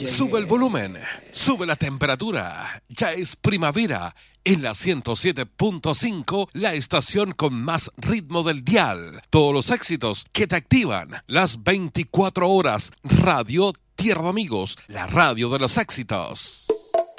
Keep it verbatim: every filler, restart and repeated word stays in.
Sube el volumen, sube la temperatura. Ya es primavera en la ciento siete punto cinco, la estación con más ritmo del dial. Todos los éxitos que te activan las veinticuatro horas. Radio Tierra de Amigos, la radio de los éxitos.